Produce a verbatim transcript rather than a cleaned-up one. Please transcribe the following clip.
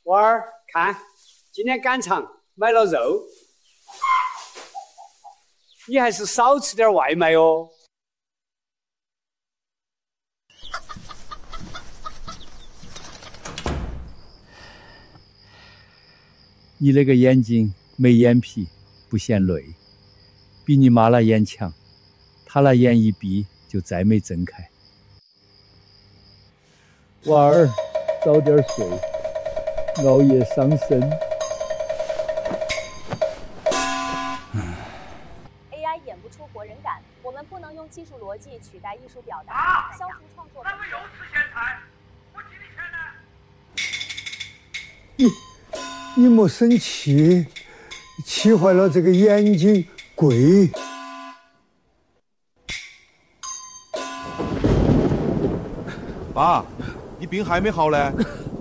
娃儿，看，今天赶场买了肉，你还是少吃点外卖哦。 你那个眼睛没眼皮，不嫌累，比你妈那眼强，她那眼一闭就再没睁开。娃儿，早点睡，熬夜伤身。 A I 演不出活人感，我们不能用技术逻辑取代艺术表达，啊、消除创作。那个又吃咸菜，我替你钱呢？你，你莫生气，气坏了这个眼睛贵。 爸，你病还没好嘞？